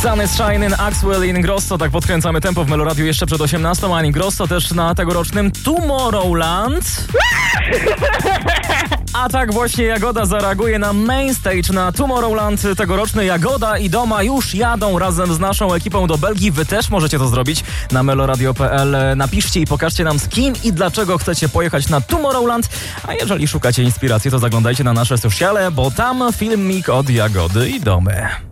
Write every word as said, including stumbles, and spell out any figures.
Sun is Shining, Axwell i Ingrosso. Tak podkręcamy tempo w Meloradiu jeszcze przed osiemnastą, a Ingrosso też na tegorocznym Tomorrowland. A tak właśnie Jagoda zareaguje na main stage na Tomorrowland tegoroczny. Jagoda i Doma już jadą razem z naszą ekipą do Belgii. Wy też możecie to zrobić na meloradio kropka p l. Napiszcie i pokażcie nam, z kim i dlaczego chcecie pojechać na Tomorrowland. A jeżeli szukacie inspiracji, to zaglądajcie na nasze sociale, bo tam filmik od Jagody i Domy.